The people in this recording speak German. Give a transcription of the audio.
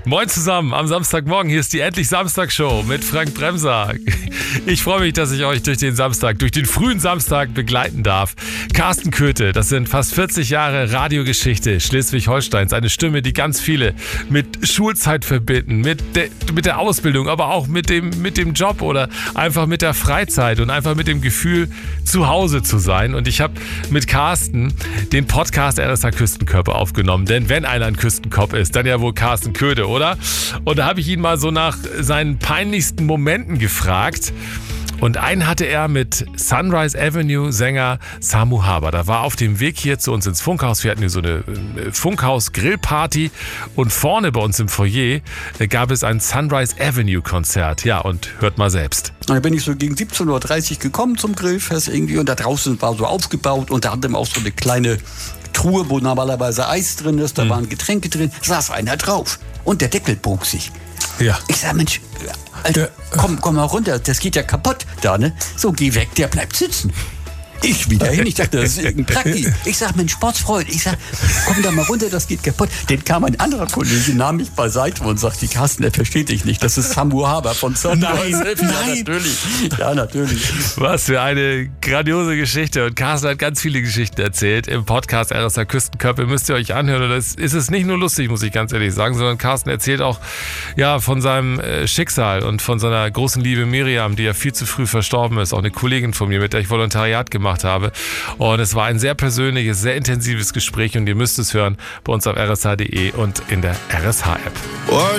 Moin zusammen am Samstagmorgen. Hier ist die Endlich Samstag-Show mit Frank Bremser. Ich freue mich, dass ich euch durch den frühen Samstag begleiten darf. Carsten Köthe, das sind fast 40 Jahre Radiogeschichte Schleswig-Holsteins. Eine Stimme, die ganz viele mit Schulzeit verbinden, mit der Ausbildung, aber auch mit dem Job oder einfach mit der Freizeit und einfach mit dem Gefühl, zu Hause zu sein. Und ich habe mit Carsten den Podcast RSA Küstenkörper aufgenommen. Denn wenn einer ein Küstenkopf ist, dann ja wohl Carsten Köthe, oder? Und da habe ich ihn mal so nach seinen peinlichsten Momenten gefragt. Und einen hatte er mit Sunrise Avenue Sänger Samu Haber. Da war auf dem Weg hier zu uns ins Funkhaus. Wir hatten hier so eine Funkhaus-Grillparty. Und vorne bei uns im Foyer gab es ein Sunrise Avenue Konzert. Ja, und hört mal selbst. Da bin ich so gegen 17.30 Uhr gekommen zum Grillfest irgendwie. Und da draußen war so aufgebaut. Und da hatten wir auch so eine kleine Truhe, wo normalerweise Eis drin ist. Da waren Getränke drin. Saß einer drauf. Und der Deckel bog sich. Ja. Ich sag, Mensch, Alter, komm mal runter, das geht ja kaputt da, ne? So, geh weg, der bleibt sitzen. Ich wieder hin, ich dachte, das ist irgendein Prakti. Ich sag, Mensch, Sportsfreund, komm da mal runter, das geht kaputt. Dann kam ein anderer Kollege, nahm mich beiseite und sagte, Carsten, der versteht dich nicht, das ist Samu Haber von Sunrise. Nein. Ja, natürlich. Was für eine grandiose Geschichte. Und Carsten hat ganz viele Geschichten erzählt im Podcast RSA Küstenkörper. Müsst ihr euch anhören. Und das ist es nicht nur lustig, muss ich ganz ehrlich sagen, sondern Carsten erzählt auch von seinem Schicksal und von seiner großen Liebe Miriam, die ja viel zu früh verstorben ist. Auch eine Kollegin von mir, mit der ich Volontariat gemacht habe. Und es war ein sehr persönliches, sehr intensives Gespräch und ihr müsst es hören bei uns auf rsh.de und in der RSH-App.